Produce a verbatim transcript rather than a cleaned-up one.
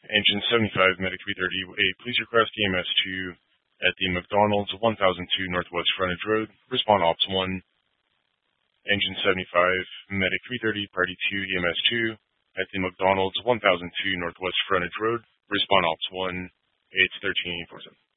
Engine seventy-five, Medic three thirty, a please request E M S two at the McDonald's one thousand two Northwest Frontage Road. Respond Ops one. Engine seventy-five, Medic three thirty, Party two, E M S two at the McDonald's one thousand two Northwest Frontage Road. Respond Ops one. It's thirteen eighty-four seven.